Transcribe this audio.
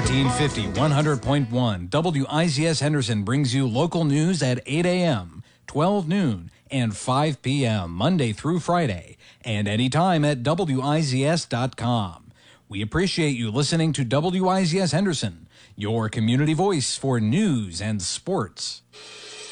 1450, 100.1. WIZS Henderson brings you local news at 8 a.m., 12 noon, and 5 p.m., Monday through Friday, and anytime at WIZS.com. We appreciate you listening to WIZS Henderson, your community voice for news and sports.